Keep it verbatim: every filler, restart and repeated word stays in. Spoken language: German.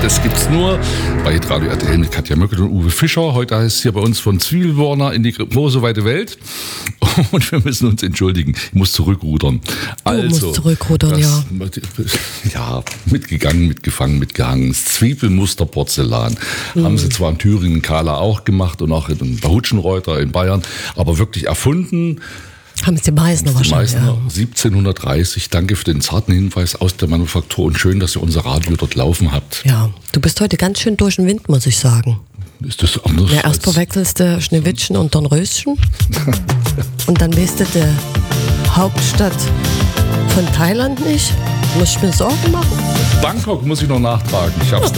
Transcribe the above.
Das gibt's nur bei Hitradio R T L mit Katja Möckel und Uwe Fischer. Heute heißt es hier bei uns von Zwiebelborner in die große weite Welt. Und wir müssen uns entschuldigen. Ich muss zurückrudern. Du also, musst zurückrudern, ja. Ja, mitgegangen, mitgefangen, mitgehangen. Das Zwiebelmusterporzellan. Mhm. Haben sie zwar in Thüringen, Kahla auch gemacht und auch in Bahutschenreuter in Bayern, aber wirklich erfunden. Haben es die Meißner wahrscheinlich. Meißner, ja. siebzehnhundertdreißig. Danke für den zarten Hinweis aus der Manufaktur und schön, dass ihr unser Radio dort laufen habt. Ja, du bist heute ganz schön durch den Wind, muss ich sagen. Ist das anders? Ja, erst verwechselst du Schneewittchen und Dornröschen und dann weißt du die Hauptstadt von Thailand nicht. Muss ich mir Sorgen machen? Bangkok muss ich noch nachtragen. Ich hab's